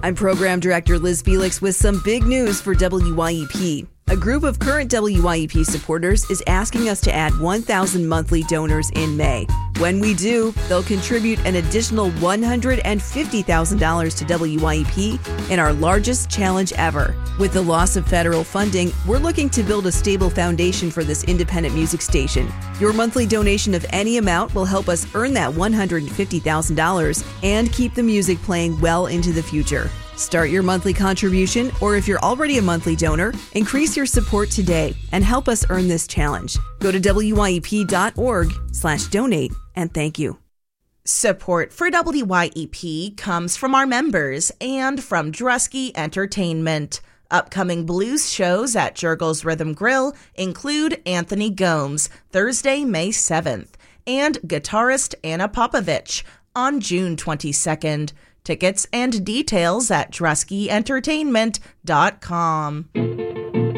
I'm Program Director Liz Felix with some big news for WYEP. A group of current WYEP supporters is asking us to add 1,000 monthly donors in May. When we do, they'll contribute an additional $150,000 to WYEP in our largest challenge ever. With the loss of federal funding, we're looking to build a stable foundation for this independent music station. Your monthly donation of any amount will help us earn that $150,000 and keep the music playing well into the future. Start your monthly contribution, or if you're already a monthly donor, increase your support today and help us earn this challenge. Go to wyep.org/donate and thank you. Support for WYEP comes from our members and from Drusky Entertainment. Upcoming blues shows at Jurgles Rhythm Grill include Anthony Gomes, Thursday, May 7th, and guitarist Anna Popovich on June 22nd. Tickets and details at DruskyEntertainment.com.